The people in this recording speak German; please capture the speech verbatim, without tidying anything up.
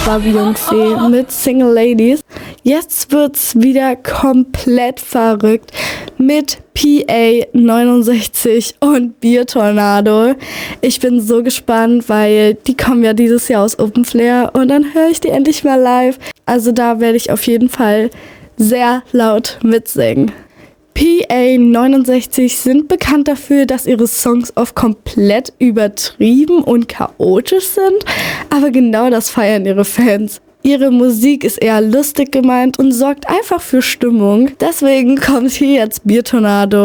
war Beyoncé mit Single Ladies. Jetzt wird's wieder komplett verrückt mit P A neunundsechzig und Biertornado. Ich bin so gespannt, weil die kommen ja dieses Jahr aus Open Flair und dann höre ich die endlich mal live. Also da werde ich auf jeden Fall sehr laut mitsingen. P A neunundsechzig sind bekannt dafür, dass ihre Songs oft komplett übertrieben und chaotisch sind, aber genau das feiern ihre Fans. Ihre Musik ist eher lustig gemeint und sorgt einfach für Stimmung. Deswegen kommt hier jetzt Biertornado.